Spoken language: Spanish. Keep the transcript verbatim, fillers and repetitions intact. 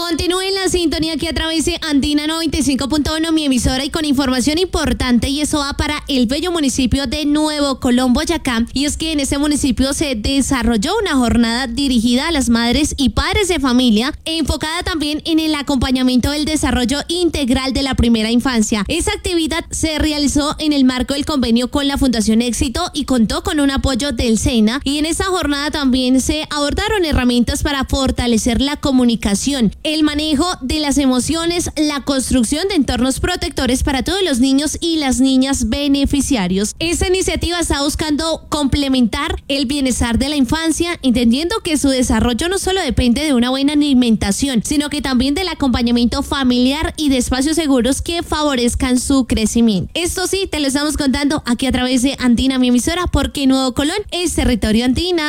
Continúe en la sintonía que a través de Andina noventa y cinco punto uno, mi emisora, y con información importante, y eso va para el bello municipio de Nuevo Colón, Boyacá. Y es que en ese municipio se desarrolló una jornada dirigida a las madres y padres de familia, enfocada también en el acompañamiento del desarrollo integral de la primera infancia. Esa actividad se realizó en el marco del convenio con la Fundación Éxito y contó con un apoyo del SENA, y en esta jornada también se abordaron herramientas para fortalecer la comunicación, el manejo de las emociones, la construcción de entornos protectores para todos los niños y las niñas beneficiarios. Esta iniciativa está buscando complementar el bienestar de la infancia, entendiendo que su desarrollo no solo depende de una buena alimentación, sino que también del acompañamiento familiar y de espacios seguros que favorezcan su crecimiento. Esto sí, te lo estamos contando aquí a través de Andina, mi emisora, porque Nuevo Colón es territorio andina.